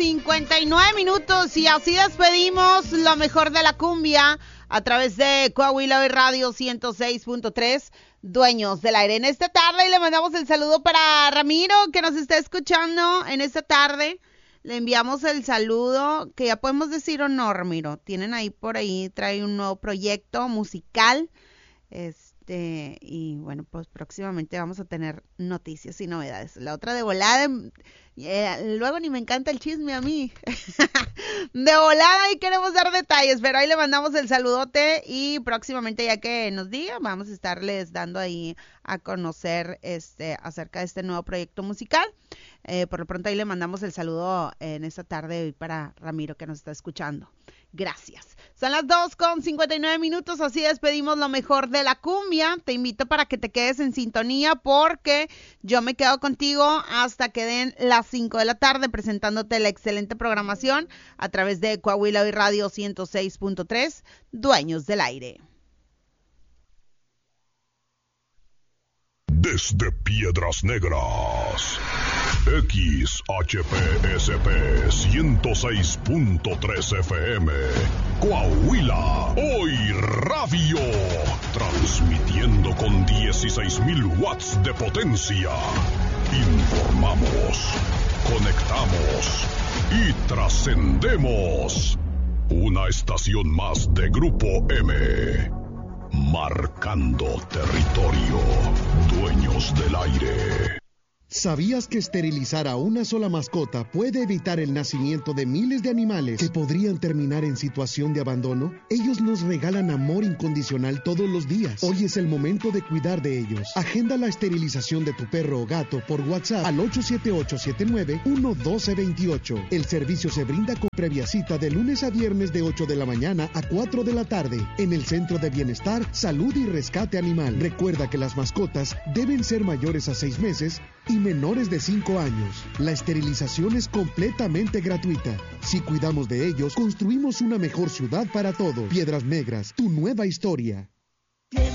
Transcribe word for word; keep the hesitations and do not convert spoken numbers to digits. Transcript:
cincuenta y nueve minutos y así despedimos lo mejor de la cumbia a través de Coahuila Radio ciento seis punto tres, Dueños del Aire. En esta tarde le mandamos el saludo para Ramiro, que nos está escuchando en esta tarde. Le enviamos el saludo, que ya podemos decir o no, Ramiro. Tienen ahí por ahí, trae un nuevo proyecto musical. Este, y bueno, pues próximamente vamos a tener noticias y novedades. La otra de volada, eh, luego ni me encanta el chisme a mí. De volada y queremos dar detalles, pero ahí le mandamos el saludote y próximamente, ya que nos diga, vamos a estarles dando ahí a conocer este acerca de este nuevo proyecto musical. Eh, por lo pronto ahí le mandamos el saludo en esta tarde hoy para Ramiro, que nos está escuchando. Gracias. Son las dos con cincuenta y nueve minutos, así despedimos lo mejor de la cumbia. Te invito para que te quedes en sintonía porque yo me quedo contigo hasta que den las cinco de la tarde presentándote la excelente programación a través de Coahuila Radio ciento seis punto tres, Dueños del Aire. Desde Piedras Negras, X H P S P ciento seis punto tres F M, Coahuila, hoy radio, transmitiendo con dieciséis mil watts de potencia. Informamos, conectamos y trascendemos. Una estación más de Grupo M. Marcando territorio. Dueños del Aire. ¿Sabías que esterilizar a una sola mascota puede evitar el nacimiento de miles de animales que podrían terminar en situación de abandono? Ellos nos regalan amor incondicional todos los días. Hoy es el momento de cuidar de ellos. Agenda la esterilización de tu perro o gato por WhatsApp al ocho siete ocho siete nueve uno uno dos dos ocho. El servicio se brinda con previa cita de lunes a viernes de ocho de la mañana a cuatro de la tarde en el Centro de Bienestar, Salud y Rescate Animal. Recuerda que las mascotas deben ser mayores a seis meses y menores de cinco años. La esterilización es completamente gratuita. Si cuidamos de ellos, construimos una mejor ciudad para todos. Piedras Negras, tu nueva historia.